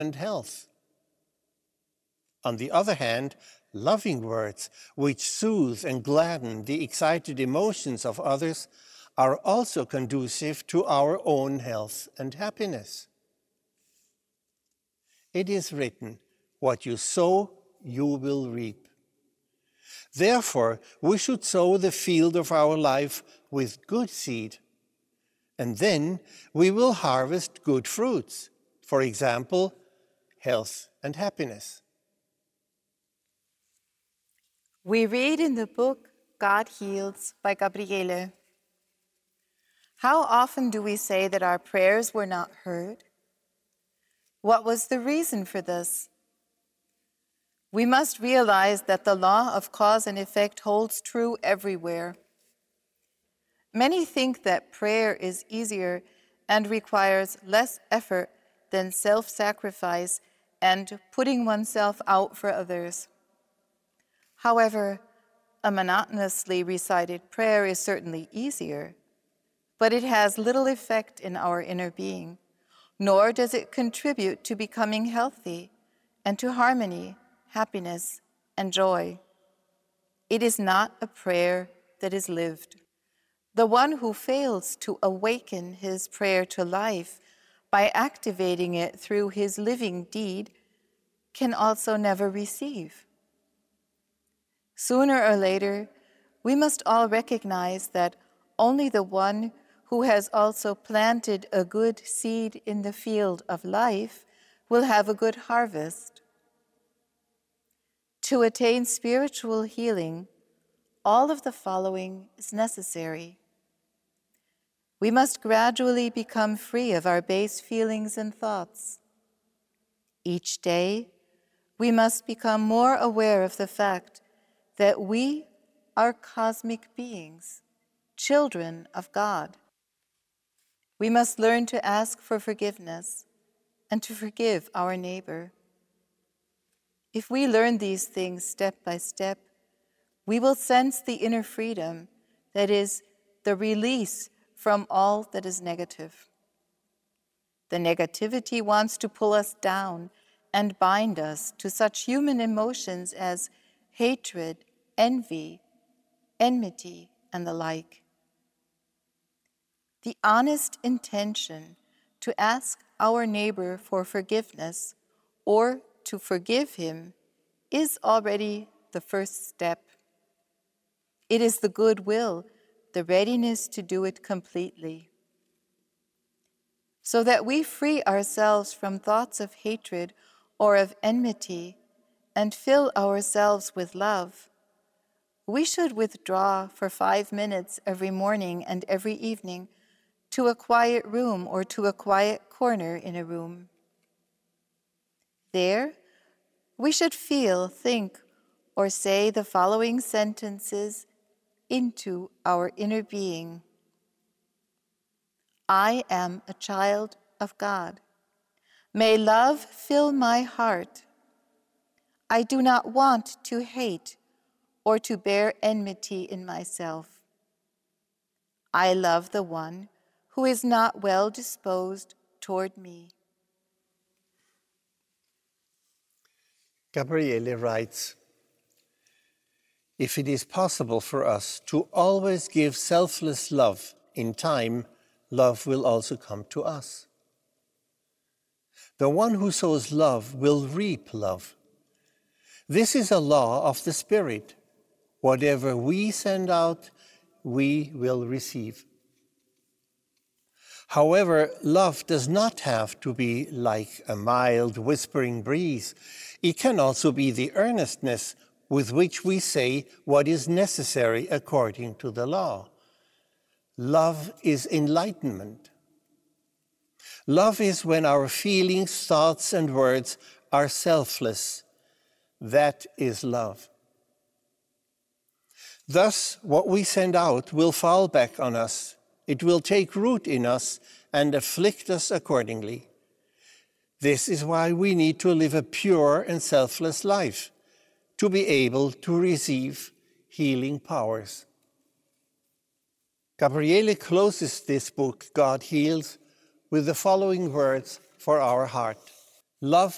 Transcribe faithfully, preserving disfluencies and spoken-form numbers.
and health. On the other hand, loving words, which soothe and gladden the excited emotions of others, are also conducive to our own health and happiness. It is written, "What you sow, you will reap." Therefore, we should sow the field of our life with good seed, and then we will harvest good fruits, for example, health and happiness. We read in the book God Heals by Gabriele. How often do we say that our prayers were not heard? What was the reason for this? We must realize that the law of cause and effect holds true everywhere. Many think that prayer is easier and requires less effort than self-sacrifice and putting oneself out for others. However, a monotonously recited prayer is certainly easier, but it has little effect in our inner being, nor does it contribute to becoming healthy and to harmony, happiness, and joy. It is not a prayer that is lived. The one who fails to awaken his prayer to life by activating it through his living deed can also never receive. Sooner or later, we must all recognize that only the one who has also planted a good seed in the field of life will have a good harvest. To attain spiritual healing, all of the following is necessary. We must gradually become free of our base feelings and thoughts. Each day, we must become more aware of the fact that we are cosmic beings, children of God. We must learn to ask for forgiveness and to forgive our neighbor. If we learn these things step by step, we will sense the inner freedom that is the release from all that is negative. The negativity wants to pull us down and bind us to such human emotions as hatred, envy, enmity, and the like. The honest intention to ask our neighbor for forgiveness or to forgive him is already the first step. It is the goodwill, the readiness to do it completely. So that we free ourselves from thoughts of hatred or of enmity and fill ourselves with love, we should withdraw for five minutes every morning and every evening to a quiet room or to a quiet corner in a room. There, we should feel, think, or say the following sentences into our inner being. I am a child of God. May love fill my heart. I do not want to hate or to bear enmity in myself. I love the one who is not well disposed toward me. Gabriele writes, if it is possible for us to always give selfless love in time, love will also come to us. The one who sows love will reap love. This is a law of the Spirit. Whatever we send out, we will receive. However, love does not have to be like a mild whispering breeze. It can also be the earnestness with which we say what is necessary according to the law. Love is enlightenment. Love is when our feelings, thoughts, and words are selfless. That is love. Thus, what we send out will fall back on us. It will take root in us and afflict us accordingly. This is why we need to live a pure and selfless life, to be able to receive healing powers. Gabriele closes this book, God Heals, with the following words for our heart. Love